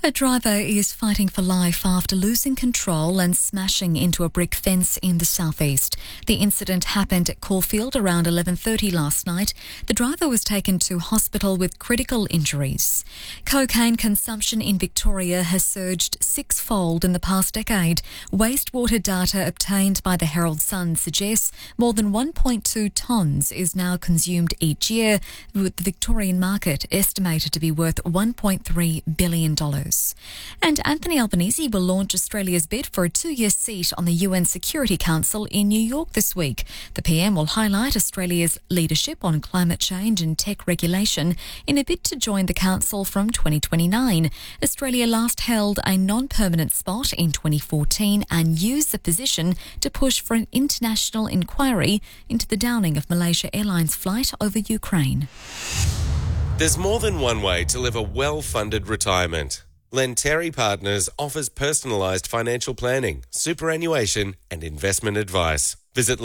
A driver is fighting for life after losing control and smashing into a brick fence in the southeast. The incident happened at Caulfield around 11:30 last night. The driver was taken to hospital with critical injuries. Cocaine consumption in Victoria has surged six-fold in the past decade. Wastewater data obtained by the Herald Sun suggests more than 1.2 tonnes is now consumed each year, with the Victorian market estimated to be worth $1.3 billion. And Anthony Albanese will launch Australia's bid for a 2-year seat on the UN Security Council in New York this week. The PM will highlight Australia's leadership on climate change and tech regulation in a bid to join the council from 2029. Australia last held a non-permanent spot in 2014 and used the position to push for an international inquiry into the downing of Malaysia Airlines flight over Ukraine. There's more than one way to live a well-funded retirement. Lenteri Partners offers personalised financial planning, superannuation and investment advice. Visit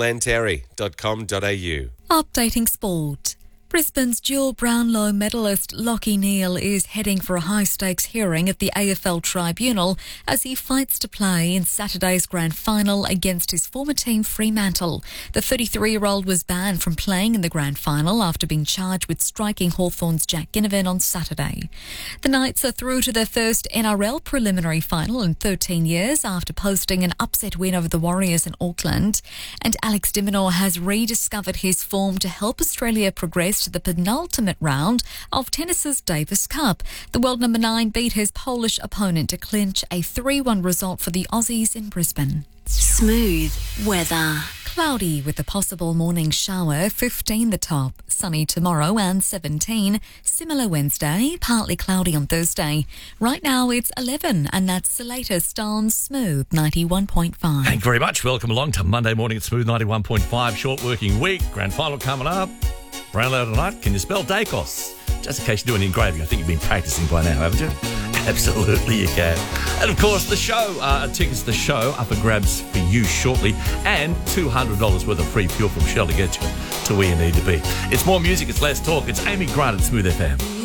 lenteri.com.au. Updating sport. Brisbane's dual Brownlow medalist Lachie Neale is heading for a high-stakes hearing at the AFL Tribunal as he fights to play in Saturday's grand final against his former team Fremantle. The 33-year-old was banned from playing in the grand final after being charged with striking Hawthorn's Jack Ginnivan on Saturday. The Knights are through to their first NRL preliminary final in 13 years after posting an upset win over the Warriors in Auckland. And Alex de Minaur has rediscovered his form to help Australia progress to the penultimate round of tennis's Davis Cup. The world number 9 beat his Polish opponent to clinch a 3-1 result for the Aussies in Brisbane. Smooth weather. Cloudy with a possible morning shower, 15 the top. Sunny tomorrow and 17. Similar Wednesday, partly cloudy on Thursday. Right now it's 11 and that's the latest on Smooth 91.5. Thank you very much. Welcome along to Monday morning at Smooth 91.5. Short working week. Grand final coming up. Brownlow tonight. Can you spell Dacos? Just in case you're doing engraving. I think you've been practising by now, haven't you? Absolutely you can. And of course the show, tickets to the show up for grabs for you shortly, and $200 worth of free fuel from Shell to get you to where you need to be. It's more music, it's less talk. It's Amy Grant at Smooth FM.